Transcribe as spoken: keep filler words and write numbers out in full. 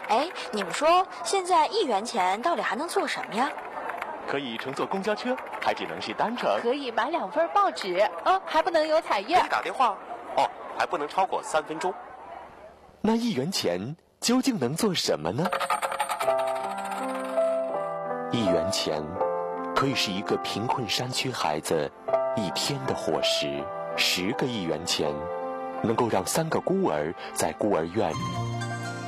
哎，你们说现在一元钱到底还能做什么呀？ 可以乘坐公交车，还只能是单程。 可以买两份报纸，哦，还不能有彩页。 可以打电话，哦，还不能超过三分钟。 那一元钱究竟能做什么呢？一元钱可以是一个贫困山区孩子一天的伙食，十个一元钱能够让三个孤儿在孤儿院